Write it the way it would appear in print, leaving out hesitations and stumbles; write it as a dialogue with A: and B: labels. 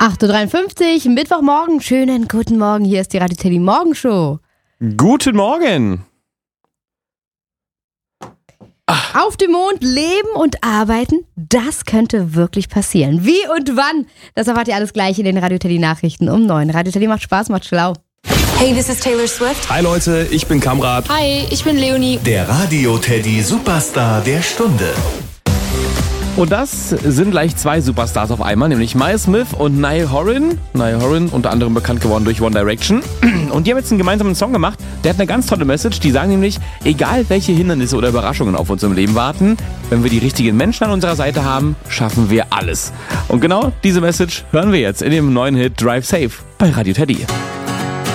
A: 8.53 Uhr, Mittwochmorgen. Schönen guten Morgen. Hier ist die Radio Teddy Morgenshow.
B: Guten Morgen.
A: Auf dem Mond leben und arbeiten, das könnte wirklich passieren. Wie und wann? Das erfahrt ihr alles gleich in den Radio Teddy Nachrichten um 9. Radio Teddy macht Spaß, macht schlau.
C: Hey, this is Taylor Swift.
D: Hi Leute, ich bin Kamrat.
C: Hi, ich bin Leonie.
E: Der Radio Teddy Superstar der Stunde.
B: Und das sind gleich zwei Superstars auf einmal, nämlich Maya Smith und Niall Horan. Niall Horan, unter anderem bekannt geworden durch One Direction. Und die haben jetzt einen gemeinsamen Song gemacht, der hat eine ganz tolle Message. Die sagen nämlich, egal welche Hindernisse oder Überraschungen auf uns im Leben warten, wenn wir die richtigen Menschen an unserer Seite haben, schaffen wir alles. Und genau diese Message hören wir jetzt in dem neuen Hit Drive Safe bei Radio Teddy.